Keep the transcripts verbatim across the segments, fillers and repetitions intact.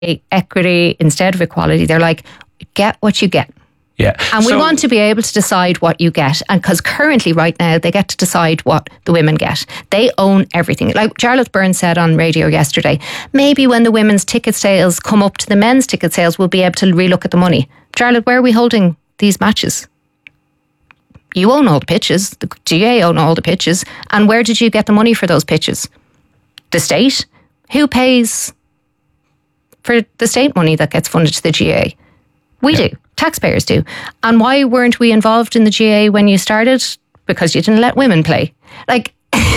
equity instead of equality. They're like, get what you get. Yeah. And we so, want to be able to decide what you get. And because currently, right now, they get to decide what the women get. They own everything. Like Charlotte Byrne said on radio yesterday, maybe when the women's ticket sales come up to the men's ticket sales, we'll be able to relook at the money. Charlotte, where are we holding these matches? You own all the pitches. The G A A own all the pitches. And where did you get the money for those pitches? The state? Who pays for the state money that gets funded to the G A A? We yeah. do. Taxpayers do. And why weren't we involved in the G A A when you started? Because you didn't let women play. Like,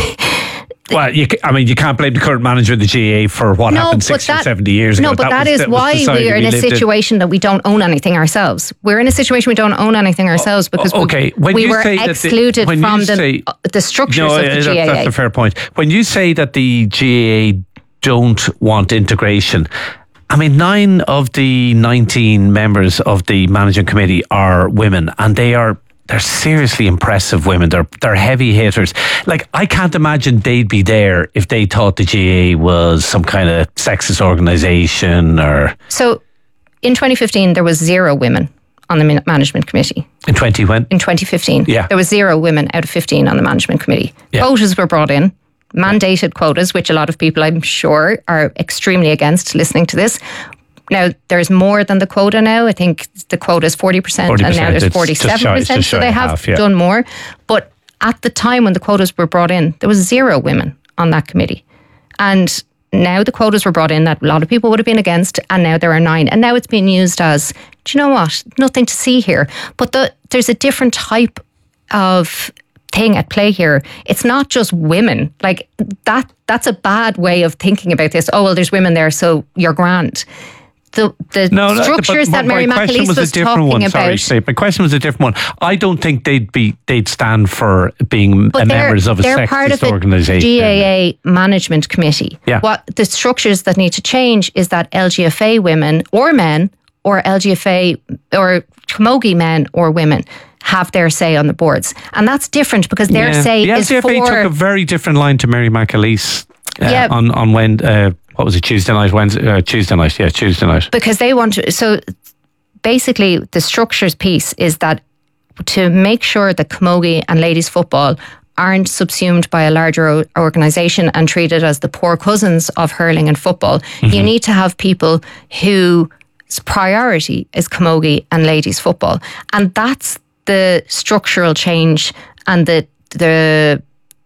well, you, I mean, you can't blame the current manager of the G A A for what no, happened sixty that, or seventy years ago. No, but that, that was, is that why we're in we a situation in. that we don't own anything ourselves. We're in a situation we don't own anything ourselves because okay. we, we were excluded the, from the, say, the structures no, of the that, G A A. That's a fair point. When you say that the G A A don't want integration, I mean, nine of the nineteen members of the managing committee are women, and they are they're seriously impressive women. They're they're heavy hitters. Like, I can't imagine they'd be there if they thought the G A A was some kind of sexist organisation or. So, in twenty fifteen, there was zero women on the management committee. In twenty when? In twenty fifteen, yeah, there was zero women out of fifteen on the management committee. Yeah. Quotas were brought in. Mandated quotas, which a lot of people, I'm sure, are extremely against listening to this. Now, there's more than the quota now. I think the quota is forty percent, forty percent and now there's forty-seven percent, so they have half, yeah. done more. But at the time when the quotas were brought in, there was zero women on that committee. And now the quotas were brought in that a lot of people would have been against, and now there are nine. And now it's being used as, do you know what, nothing to see here. But the, there's a different type of thing at play here. It's not just women. Like, that that's a bad way of thinking about this. Oh, well, there's women there, so you're grand. The the no, structures that Mary McAleese was, was talking one. about. Sorry, my question was a different one. I don't think they'd be they'd stand for being members of a they're sexist part of organisation. G A A management committee. Yeah. What the structures that need to change is that L G F A women or men, or L G F A or Camogie men or women, have their say on the boards. And that's different because their yeah. say the is for... The L G F A took a very different line to Mary McAleese uh, yeah. on, on when, uh, what was it, Tuesday night, Wednesday, uh, Tuesday night, yeah, Tuesday night. Because they want to... So basically the structures piece is that to make sure that Camogie and ladies football aren't subsumed by a larger organisation and treated as the poor cousins of hurling and football, mm-hmm. you need to have people whose priority is Camogie and ladies football. And that's the structural change and the the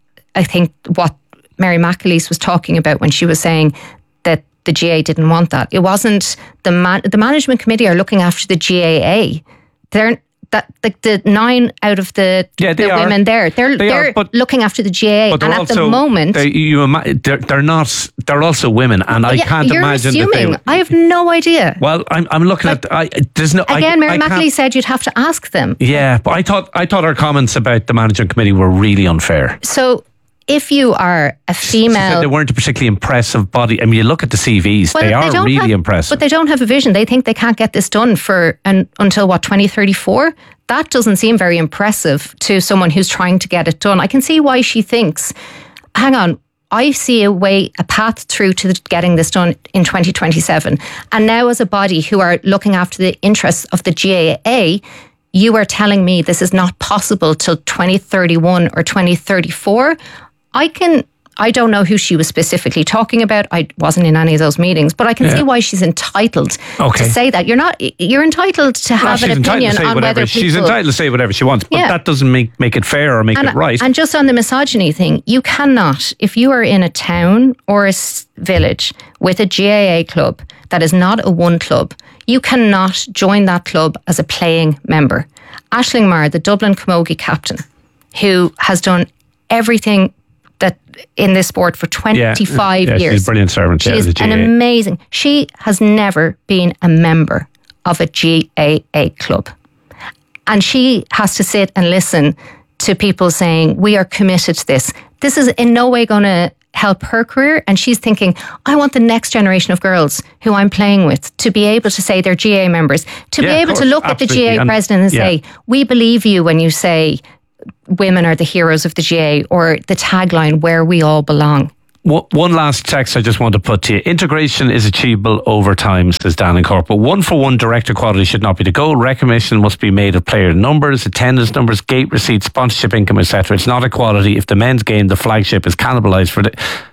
I think what Mary McAleese was talking about when she was saying that the G A A didn't want that. It wasn't the man, the management committee are looking after the G A A. They're that like the nine out of the, yeah, the are. women there. They're they they're are, but, looking after the G A A, and at also, the moment they, you, they're, they're not. They're also women, and I yeah, can't you're imagine assuming. that they. I have no idea. Well, I'm I'm looking like, at. I, there's no again. I, Mary I McAleese said you'd have to ask them. Yeah, but I thought I thought her comments about the management committee were really unfair. So, if you are a female... They weren't a particularly impressive body. I mean, you look at the C Vs, well, they are they really have, impressive. But they don't have a vision. They think they can't get this done for an, until, what, twenty thirty-four? That doesn't seem very impressive to someone who's trying to get it done. I can see why she thinks, hang on, I see a way, a path through to getting this done in twenty twenty-seven. And now as a body who are looking after the interests of the G A A, you are telling me this is not possible till twenty thirty-one or twenty thirty-four. I can, I don't know who she was specifically talking about. I wasn't in any of those meetings, but I can yeah. see why she's entitled okay. to say that. You're not, you're entitled to have well, an opinion on whatever. whether She's people, entitled to say whatever she wants, but yeah. that doesn't make, make it fair or make and, it right. And just on the misogyny thing, you cannot, if you are in a town or a village with a G A A club that is not a one club, you cannot join that club as a playing member. Aisling Maher, the Dublin Camogie captain, who has done everything that in this sport for twenty-five yeah. Yeah, years. She's a brilliant servant. She yeah, is an amazing... She has never been a member of a G A A club. And she has to sit and listen to people saying, we are committed to this. This is in no way going to help her career. And she's thinking, I want the next generation of girls who I'm playing with to be able to say they're G A A members, to yeah, be able course, to look absolutely. at the G A A president and yeah. say, we believe you when you say women are the heroes of the G A A, or the tagline, where we all belong. One last text I just want to put to you. Integration is achievable over time, says Dan in Cork. But one for one direct equality should not be the goal. Recognition must be made of player numbers, attendance numbers, gate receipts, sponsorship income, et cetera. It's not equality if the men's game, the flagship, is cannibalised for the...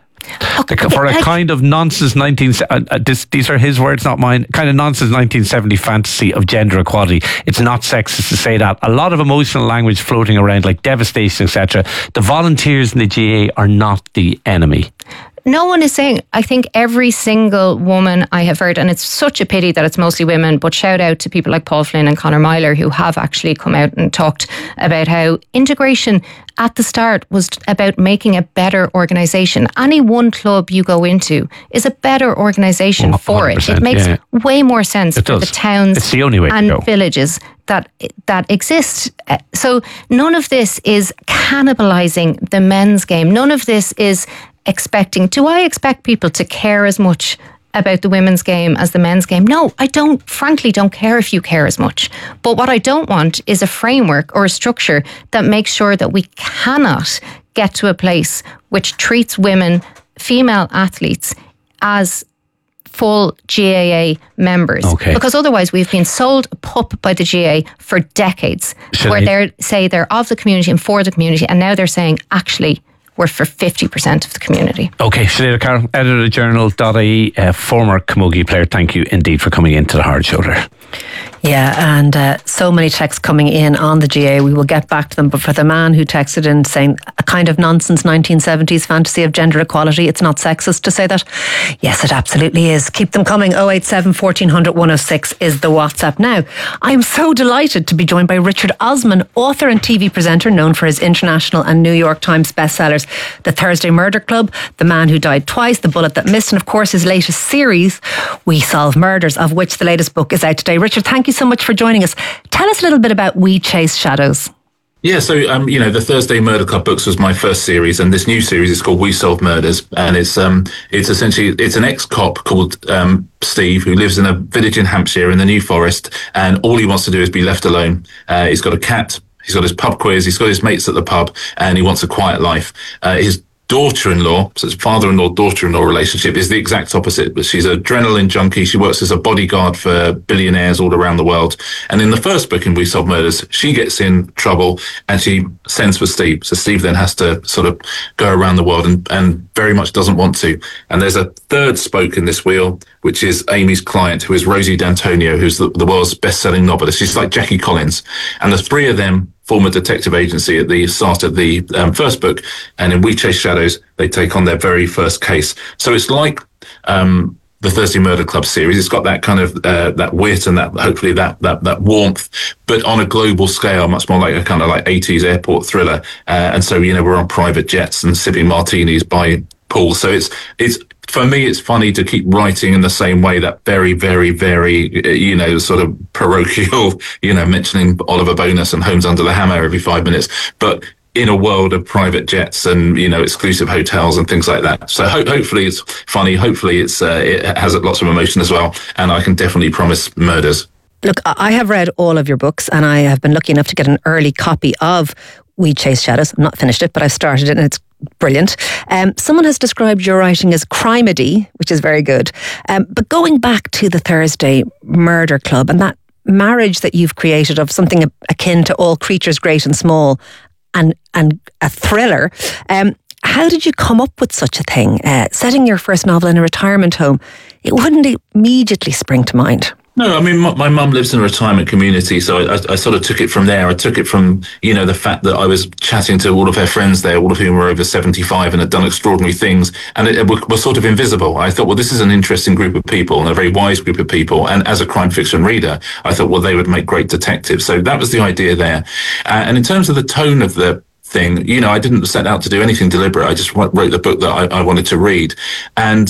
Okay, for a kind of nonsense nineteen uh, this, these are his words, not mine, kind of nonsense nineteen seventy fantasy of gender equality. It's not sexist to say that. A lot of emotional language floating around like devastation, et cetera. The volunteers in the G A A are not the enemy. No one is saying, I think every single woman I have heard, and it's such a pity that it's mostly women, but shout out to people like Paul Flynn and Conor Myler who have actually come out and talked about how integration at the start was about making a better organisation. Any one club you go into is a better organisation oh, for it. It makes yeah. way more sense it for does. the towns it's the only way and to go. villages that that exist. So none of this is cannibalising the men's game. None of this is expecting, do I expect people to care as much about the women's game as the men's game? No, I don't, frankly, don't care if you care as much. But what I don't want is a framework or a structure that makes sure that we cannot get to a place which treats women, female athletes, as full G A A members. Okay. Because otherwise we've been sold a pup by the G A A for decades, Should where they say they're of the community and for the community, and now they're saying, actually, we're for fifty percent of the community. Okay, Sinead O'Carroll, editor of journal dot I E, uh, former Camogie player, thank you indeed for coming into the Hard Shoulder. Yeah, and uh, so many texts coming in on the G A A. We will get back to them. But for the man who texted in saying a kind of nonsense nineteen seventies fantasy of gender equality, it's not sexist to say that? Yes, it absolutely is. Keep them coming. oh eight seven, fourteen hundred, one oh six is the WhatsApp. Now, I am so delighted to be joined by Richard Osman, author and T V presenter known for his international and New York Times bestsellers, The Thursday Murder Club, The Man Who Died Twice, The Bullet That Missed, and of course his latest series, We Solve Murders, of which the latest book is out today. Richard, thank you so much for joining us. Tell us a little bit about We Chase Shadows. Yeah, so, um, you know, the Thursday Murder Club books was my first series, and this new series is called We Solve Murders, and it's um, it's essentially, it's an ex-cop called um, Steve, who lives in a village in Hampshire in the New Forest, and all he wants to do is be left alone. Uh, he's got a cat, he's got his pub quiz, he's got his mates at the pub, and he wants a quiet life. Uh, his daughter-in-law, so it's father-in-law, daughter-in-law relationship is the exact opposite, but she's an adrenaline junkie. She works as a bodyguard for billionaires all around the world. And in the first book, in We Solve Murders, she gets in trouble and she sends for Steve. So Steve then has to sort of go around the world and, and very much doesn't want to. And there's a third spoke in this wheel, which is Amy's client, who is Rosie D'Antonio, who's the, the world's best-selling novelist. She's like Jackie Collins. And the three of them form a detective agency at the start of the um, first book, and in We Chase Shadows, they take on their very first case. So it's like um, the Thursday Murder Club series. It's got that kind of uh, that wit and that hopefully that that that warmth, but on a global scale, much more like a kind of like eighties airport thriller. Uh, and so, you know, we're on private jets and sipping martinis by pools. So it's it's. For me, it's funny to keep writing in the same way, that very, very, very, you know, sort of parochial, you know, mentioning Oliver Bonus and Homes Under the Hammer every five minutes, but in a world of private jets and, you know, exclusive hotels and things like that. So ho- hopefully it's funny. Hopefully it's uh, it has lots of emotion as well. And I can definitely promise murders. Look, I have read all of your books, and I have been lucky enough to get an early copy of We Chase Shadows. I'm not finished it, but I've started it and it's brilliant. Um, someone has described your writing as crimedy, which is very good. Um, but going back to the Thursday Murder Club and that marriage that you've created of something akin to All Creatures Great and Small and, and a thriller, um, how did you come up with such a thing? Uh, setting your first novel in a retirement home, it wouldn't immediately spring to mind. No, I mean, my, my mum lives in a retirement community, so I, I, I sort of took it from there. I took it from, you know, the fact that I was chatting to all of her friends there, all of whom were over seventy-five and had done extraordinary things, and it, it was sort of invisible. I thought, well, this is an interesting group of people and a very wise group of people. And as a crime fiction reader, I thought, well, they would make great detectives. So that was the idea there. Uh, and in terms of the tone of the thing, you know, I didn't set out to do anything deliberate. I just wrote the book that I, I wanted to read. And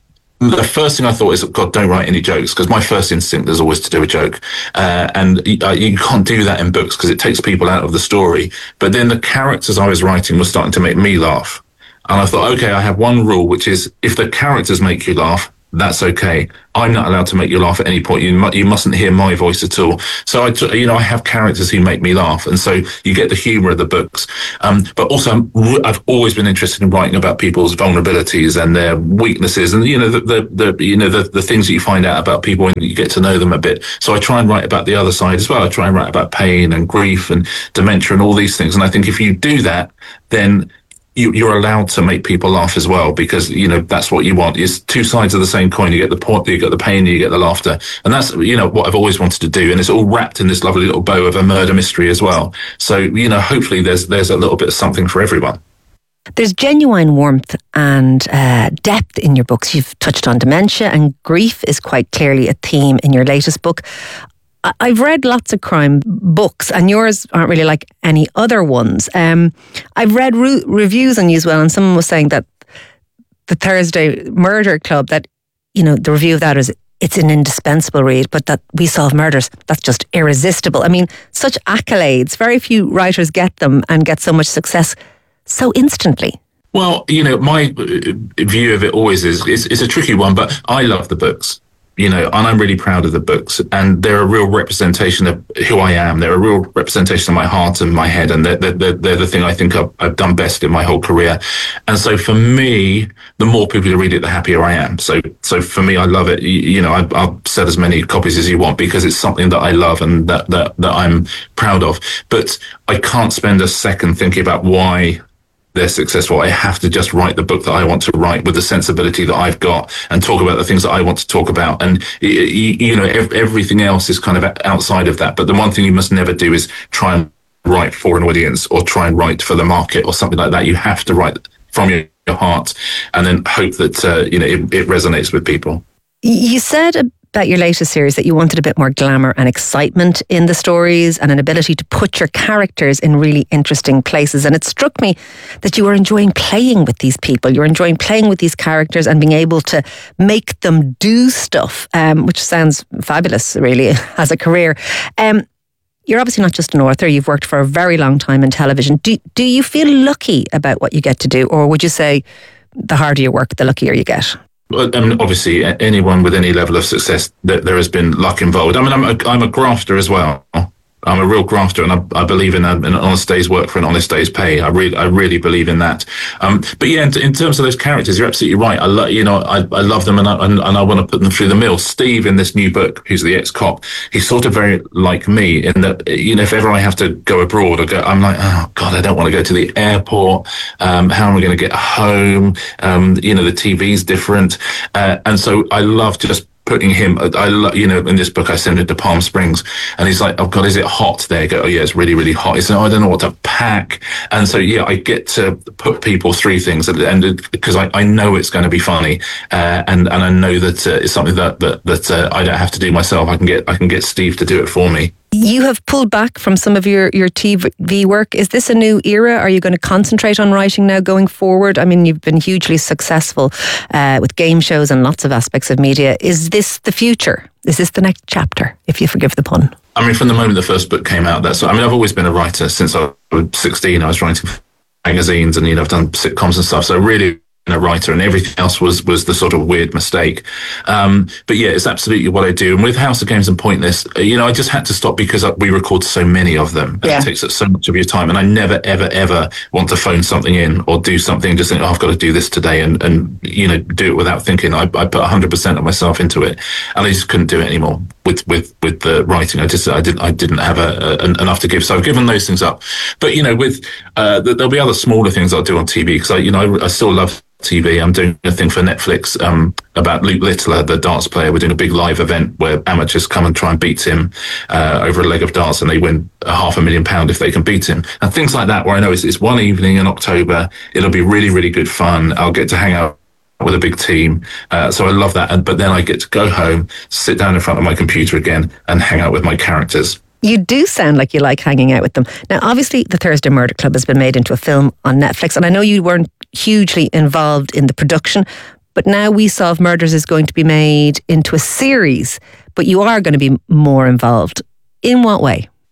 the first thing I thought is, God, don't write any jokes, because my first instinct is always to do a joke. Uh, and uh, you can't do that in books because it takes people out of the story. But then the characters I was writing were starting to make me laugh. And I thought, okay, I have one rule, which is if the characters make you laugh, that's okay. I'm not allowed to make you laugh at any point. You mu- you mustn't hear my voice at all. So I, t- you know, I have characters who make me laugh, and so you get the humour of the books. Um, but also, I'm re- I've always been interested in writing about people's vulnerabilities and their weaknesses, and you know, the the, the you know the, the things that you find out about people when you get to know them a bit. So I try and write about the other side as well. I try and write about pain and grief and dementia and all these things. And I think if you do that, then You, you're allowed to make people laugh as well, because you know that's what you want. It's two sides of the same coin. You get the point, you get the pain, you get the laughter, and that's you know what I've always wanted to do. And it's all wrapped in this lovely little bow of a murder mystery as well. So you know, hopefully there's there's a little bit of something for everyone. There's genuine warmth and uh, depth in your books. You've touched on dementia, and grief is quite clearly a theme in your latest book. I've read lots of crime books, and yours aren't really like any other ones. Um, I've read re- reviews on you as well, and someone was saying that the Thursday Murder Club, that, you know, the review of that is, it's an indispensable read, but that We Solve Murders, that's just irresistible. I mean, such accolades. Very few writers get them and get so much success so instantly. Well, you know, my view of it always is, it's, it's a tricky one, but I love the books. You know, and I'm really proud of the books, and they're a real representation of who I am. They're a real representation of my heart and my head, and they're, they're, they're the thing I think I've, I've done best in my whole career. And so for me, the more people who read it, the happier I am. So, so for me, I love it. You, you know, I, I'll sell as many copies as you want, because it's something that I love and that, that, that I'm proud of. But I can't spend a second thinking about why they're successful. I have to just write the book that I want to write with the sensibility that I've got, and talk about the things that I want to talk about. And, you, you know, everything else is kind of outside of that. But the one thing you must never do is try and write for an audience, or try and write for the market or something like that. You have to write from your, your heart, and then hope that, uh, you know, it, it resonates with people. You said about your latest series that you wanted a bit more glamour and excitement in the stories, and an ability to put your characters in really interesting places. And it struck me that you were enjoying playing with these people. You were enjoying playing with these characters and being able to make them do stuff, um, which sounds fabulous, really, as a career. Um, you're obviously not just an author. You've worked for a very long time in television. Do, do you feel lucky about what you get to do? Or would you say the harder you work, the luckier you get? I mean, obviously, anyone with any level of success, there has been luck involved. I mean, I'm a, I'm a grafter as well. I'm a real grafter, and I, I believe in, a, in an honest day's work for an honest day's pay. I really, I really believe in that. Um, but yeah, in, in terms of those characters, you're absolutely right. I love, you know, I, I love them, and I, and, and I want to put them through the mill. Steve, in this new book, who's the ex-cop, he's sort of very like me in that, you know, if ever I have to go abroad or go, I'm like, oh God, I don't want to go to the airport. Um, how am I going to get home? Um, you know, the T V's different, uh, and so I love just putting him, I love, you know, in this book I send it to Palm Springs, and he's like, oh God, is it hot there? I go, oh yeah, it's really, really hot. He said, oh, I don't know what to pack. And so, yeah, I get to put people through things, and because I, I know it's going to be funny, uh, and, and I know that uh, it's something that, that, that uh, I don't have to do myself. I can get, I can get Steve to do it for me. You have pulled back from some of your, your T V work. Is this a new era? Are you going to concentrate on writing now going forward? I mean, you've been hugely successful uh, with game shows and lots of aspects of media. Is this the future? Is this the next chapter, if you forgive the pun? I mean, from the moment the first book came out, that's, I mean, I've always been a writer since I was sixteen. I was writing magazines, and, you know, I've done sitcoms and stuff. So really, a writer, and everything else was was the sort of weird mistake. Um, but yeah, it's absolutely what I do. And with House of Games and Pointless, you know, I just had to stop because we record so many of them. And yeah. It takes up so much of your time. And I never, ever, ever want to phone something in or do something and just think, oh, I've got to do this today, and, and you know, do it without thinking. I, I put one hundred percent of myself into it, and I just couldn't do it anymore with with with the writing. I just I didn't I didn't have a, a, enough to give. So I've given those things up. But you know, with uh, there'll be other smaller things I'll do on T V, because I you know I, I still love T V. I'm doing a thing for Netflix um, about Luke Littler, the darts player. We're doing a big live event where amateurs come and try and beat him uh, over a leg of darts, and they win a half a million pound if they can beat him. And things like that, where I know it's, it's one evening in October. It'll be really, really good fun. I'll get to hang out with a big team. Uh, so I love that. And, but then I get to go home, sit down in front of my computer again, and hang out with my characters. You do sound like you like hanging out with them. Now, obviously, the Thursday Murder Club has been made into a film on Netflix, and I know you weren't hugely involved in the production, but now We Solve Murders is going to be made into a series, but you are going to be more involved. In what way?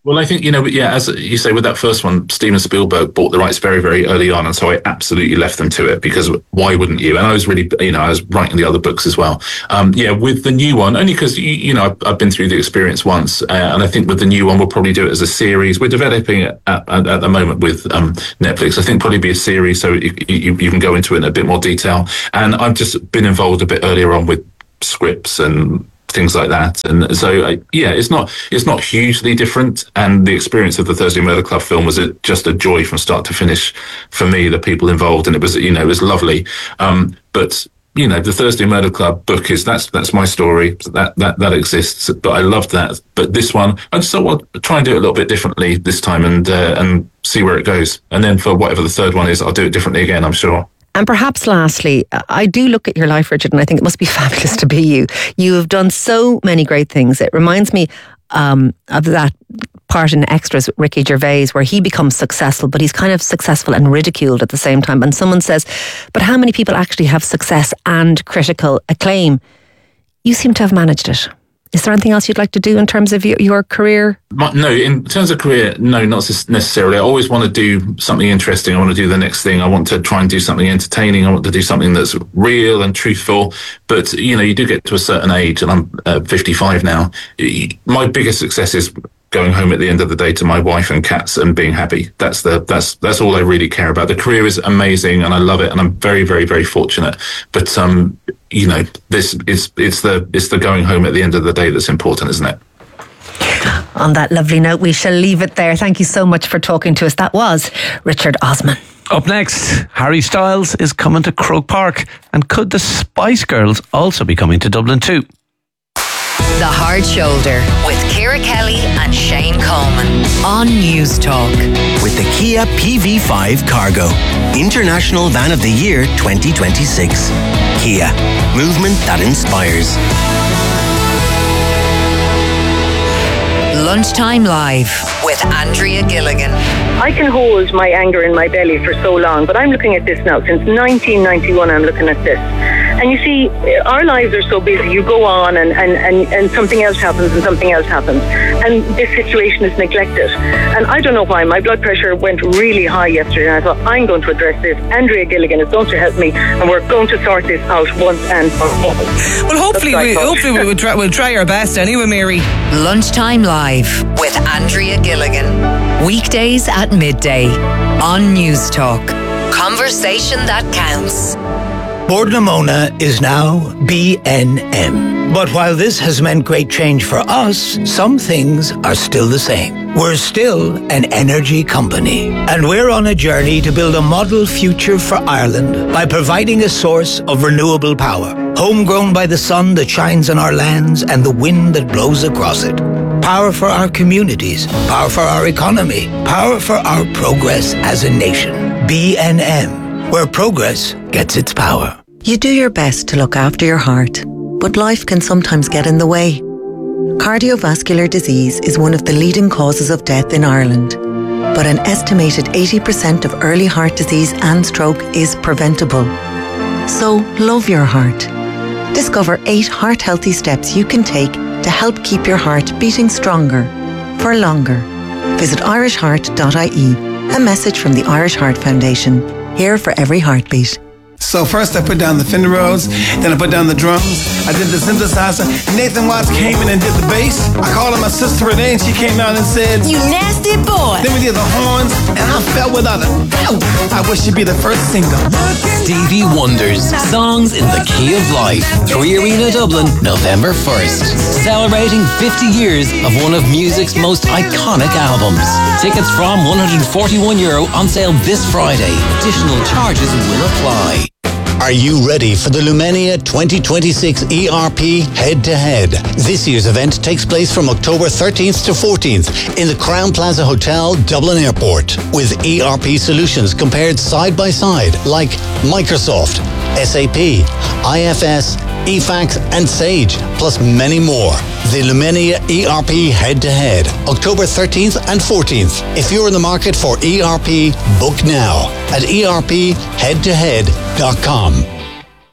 Well, I think, you know, yeah, as you say, with that first one, Steven Spielberg bought the rights very, very early on. And so I absolutely left them to it, because why wouldn't you? And I was really, you know, I was writing the other books as well. Um, yeah, with the new one, only because, you, you know, I've, I've been through the experience once. Uh, and I think with the new one, we'll probably do it as a series. We're developing it at, at, at the moment with um, Netflix. I think probably be a series, so you, you, you can go into it in a bit more detail. And I've just been involved a bit earlier on with scripts and things like that, and so uh, yeah, it's not it's not hugely different. And the experience of the Thursday Murder Club film was a, just a joy from start to finish for me, the people involved, and it was, you know, it was lovely. Um, but you know, the Thursday Murder Club book is that's that's my story, that that that exists. But I loved that. But this one, I just thought, well, try and do it a little bit differently this time, and uh, and see where it goes. And then for whatever the third one is, I'll do it differently again, I'm sure. And perhaps lastly, I do look at your life, Richard, and I think it must be fabulous to be you. You have done so many great things. It reminds me um, of that part in Extras with Ricky Gervais, where he becomes successful, but he's kind of successful and ridiculed at the same time. And someone says, but how many people actually have success and critical acclaim? You seem to have managed it. Is there anything else you'd like to do in terms of your, your career? No, in terms of career, no, not necessarily. I always want to do something interesting. I want to do the next thing. I want to try and do something entertaining. I want to do something that's real and truthful. But, you know, you do get to a certain age, and I'm uh, fifty-five now. My biggest success is going home at the end of the day to my wife and cats and being happy. That's the that's that's all I really care about. The career is amazing and I love it, and I'm very, very, very fortunate. But um, you know, this is it's the it's the going home at the end of the day that's important, isn't it? On that lovely note, we shall leave it there. Thank you so much for talking to us. That was Richard Osman. Up next, Harry Styles is coming to Croke Park, and could the Spice Girls also be coming to Dublin too? The Hard Shoulder with Ciara Kelly and Shane Coleman on News Talk. With the Kia P V five Cargo, International Van of the Year twenty twenty-six. Kia, movement that inspires. Lunchtime Live with Andrea Gilligan. I can hold my anger in my belly for so long, but I'm looking at this now. Since nineteen ninety-one, I'm looking at this. And you see, our lives are so busy. You go on and, and, and, and something else happens and something else happens. And this situation is neglected. And I don't know why. My blood pressure went really high yesterday, and I thought, I'm going to address this. Andrea Gilligan is going to help me, and we're going to sort this out once and for all. Well, hopefully, we, hopefully we will try, we'll try our best anyway, Mary. Lunchtime Live with Andrea Gilligan. Weekdays at midday on News Talk. Conversation that counts. Bord na Móna is now B N M. But while this has meant great change for us, some things are still the same. We're still an energy company, and we're on a journey to build a model future for Ireland by providing a source of renewable power, homegrown by the sun that shines on our lands and the wind that blows across it. Power for our communities, power for our economy, power for our progress as a nation. B N M, where progress gets its power. You do your best to look after your heart, but life can sometimes get in the way. Cardiovascular disease is one of the leading causes of death in Ireland, but an estimated eighty percent of early heart disease and stroke is preventable. So love your heart. Discover eight heart-healthy steps you can take to help keep your heart beating stronger, for longer. Visit irish heart dot I E, a message from the Irish Heart Foundation, here for every heartbeat. So first I put down the Fender Rhodes, then I put down the drums, I did the synthesizer, Nathan Watts came in and did the bass. I called her my sister Renee and she came out and said, "You nasty boy." Then we did the horns and I fell without a doubt. I wish she'd be the first single. Stevie Wonder's Songs in the Key of Life. Three Arena Dublin, November first. Celebrating fifty years of one of music's most iconic albums. Tickets from one hundred forty-one euro on sale this Friday. Additional charges will apply. Are you ready for the Lumenia twenty twenty-six E R P head-to-head? This year's event takes place from October thirteenth to fourteenth in the Crown Plaza Hotel, Dublin Airport, with E R P solutions compared side by side like Microsoft, S A P, I F S, E FACS and Sage, plus many more. The Lumenia E R P head-to-head, October thirteenth and fourteenth. If you're in the market for E R P, book now at E R P head to head dot com.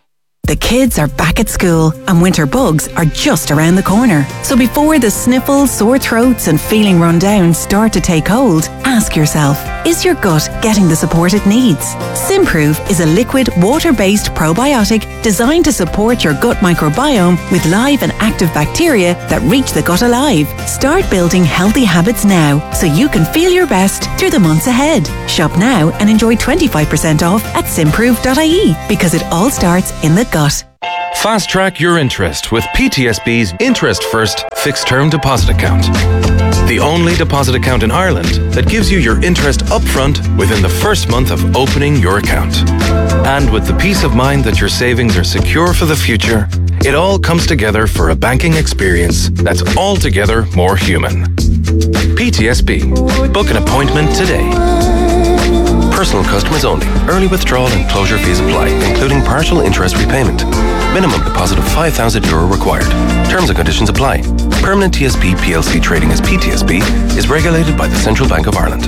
The kids are back at school and winter bugs are just around the corner. So before the sniffles, sore throats and feeling run down start to take hold, ask yourself, is your gut getting the support it needs? Simprove is a liquid, water-based probiotic designed to support your gut microbiome with live and active bacteria that reach the gut alive. Start building healthy habits now so you can feel your best through the months ahead. Shop now and enjoy twenty-five percent off at simprove dot I E because it all starts in the gut. Fast track your interest with P T S B's Interest First Fixed Term Deposit Account. The only deposit account in Ireland that gives you your interest upfront within the first month of opening your account. And with the peace of mind that your savings are secure for the future, it all comes together for a banking experience that's altogether more human. P T S B. Book an appointment today. Personal customers only. Early withdrawal and closure fees apply, including partial interest repayment. Minimum deposit of five thousand euro required. Terms and conditions apply. Permanent T S B P L C trading as P T S B is regulated by the Central Bank of Ireland.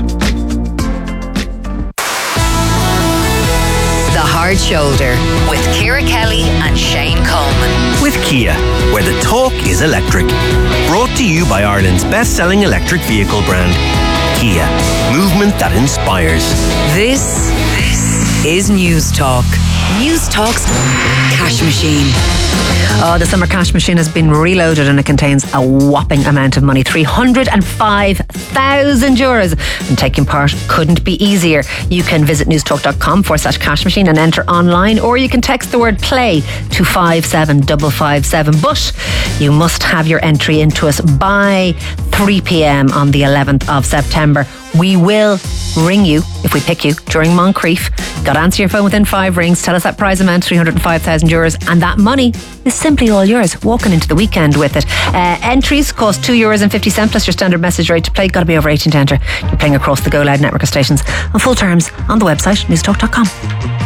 The Hard Shoulder with Ciara Kelly and Shane Coleman. With Kia, where the talk is electric. Brought to you by Ireland's best-selling electric vehicle brand, Kia. Movement that inspires. This, this is News Talk. News Talk's cash machine. Oh, the summer cash machine has been reloaded and it contains a whopping amount of money, three hundred five thousand euros. And taking part couldn't be easier. You can visit newstalk.com forward slash cash machine and enter online, or you can text the word play to five seven five five seven. But you must have your entry into us by three p.m. on the eleventh of September. We will ring you if we pick you during Moncrief. Got to answer your phone within five rings. Tell us that prize amount, three hundred five thousand euros, and that money is simply all yours. Walking into the weekend with it. Uh, entries cost two euros and fifty cents plus your standard message rate to play. Got to be over eighteen to enter. You're playing across the Go Loud network of stations. On full terms on the website newstalk dot com.